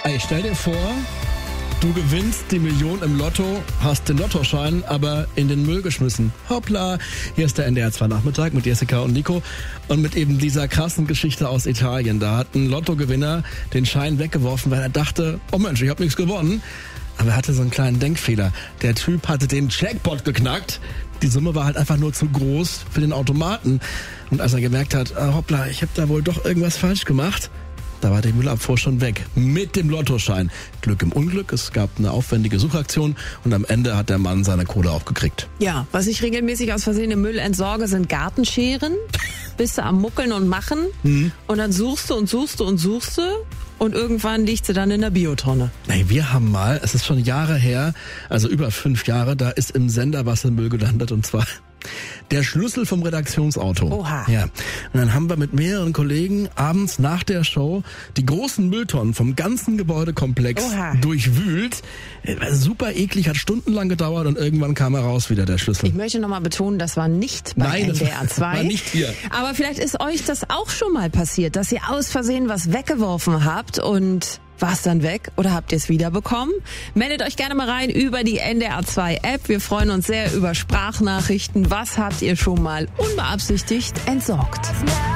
Ey, stell dir vor, du gewinnst die Million im Lotto, hast den Lottoschein aber in den Müll geschmissen. Hoppla, hier ist der NDR 2 Nachmittag mit Jessica und Nico und mit eben dieser krassen Geschichte aus Italien. Da hat ein Lottogewinner den Schein weggeworfen, weil er dachte, oh Mensch, ich habe nichts gewonnen. Aber er hatte so einen kleinen Denkfehler. Der Typ hatte den Jackpot geknackt. Die Summe war halt einfach nur zu groß für den Automaten. Und als er gemerkt hat, hoppla, ich habe da wohl doch irgendwas falsch gemacht, da war der Müllabfuhr schon weg. Mit dem Lottoschein. Glück im Unglück. Es gab eine aufwendige Suchaktion und am Ende hat der Mann seine Kohle auch gekriegt. Ja, was ich regelmäßig aus Versehen im Müll entsorge, sind Gartenscheren. Bist du am Muckeln und Machen. Und dann suchst du und irgendwann liegt sie dann in der Biotonne. Hey, wir haben mal, es ist schon Jahre her, also über 5 Jahre, da ist im Sender was im Müll gelandet und zwar der Schlüssel vom Redaktionsauto. Oha. Ja. Und dann haben wir mit mehreren Kollegen abends nach der Show die großen Mülltonnen vom ganzen Gebäudekomplex durchwühlt. War super eklig, hat stundenlang gedauert und irgendwann kam heraus wieder der Schlüssel. Ich möchte nochmal betonen, das war nicht bei NDR 2. War nicht hier. Aber vielleicht ist euch das auch schon mal passiert, dass ihr aus Versehen was weggeworfen habt und war es dann weg oder habt ihr es wiederbekommen? Meldet euch gerne mal rein über die NDR 2 App. Wir freuen uns sehr über Sprachnachrichten. Was habt ihr schon mal unbeabsichtigt entsorgt?